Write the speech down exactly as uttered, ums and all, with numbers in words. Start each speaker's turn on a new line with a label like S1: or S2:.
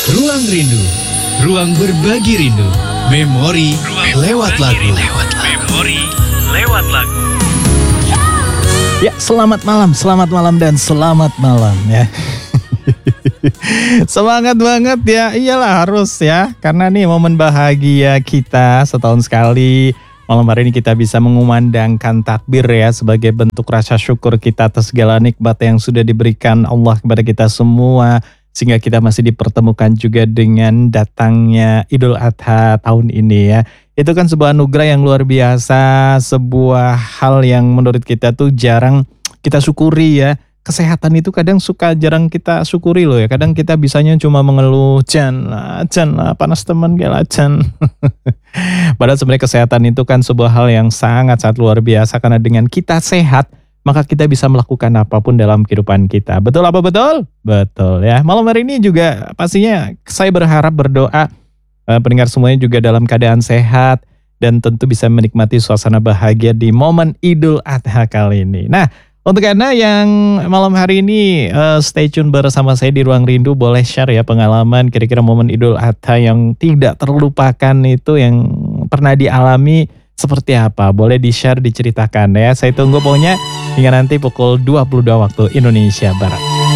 S1: Ruang Rindu, ruang berbagi rindu. Memori ruang lewat lagu. Lewat lagu. Memori lewat lagu.
S2: Ya, selamat malam, selamat malam dan selamat malam ya. Semangat banget ya, iyalah harus ya. Karena nih momen bahagia kita setahun sekali. Malam hari ini kita bisa mengumandangkan takbir ya sebagai bentuk rasa syukur kita atas segala nikmat yang sudah diberikan Allah kepada kita semua. Sehingga kita masih dipertemukan juga dengan datangnya Idul Adha tahun ini ya. Itu kan sebuah anugerah yang luar biasa, sebuah hal yang menurut kita tuh jarang kita syukuri ya. Kesehatan itu kadang suka jarang kita syukuri loh ya. Kadang kita bisanya cuma mengeluh, Jan lah, Jan lah, panas teman gila Jan. Padahal sebenarnya kesehatan itu kan sebuah hal yang sangat-sangat luar biasa. Karena dengan kita sehat, maka kita bisa melakukan apapun dalam kehidupan kita. Betul apa betul? Betul ya. Malam hari ini juga pastinya saya berharap berdoa eh, pendengar semuanya juga dalam keadaan sehat dan tentu bisa menikmati suasana bahagia di momen Idul Adha kali ini. Nah, untuk Anda yang malam hari ini uh, stay tune bersama saya di Ruang Rindu, boleh share ya pengalaman kira-kira momen Idul Adha yang tidak terlupakan itu yang pernah dialami seperti apa. Boleh di-share, diceritakan ya. Saya tunggu pokoknya hingga nanti pukul dua puluh dua waktu Indonesia Barat.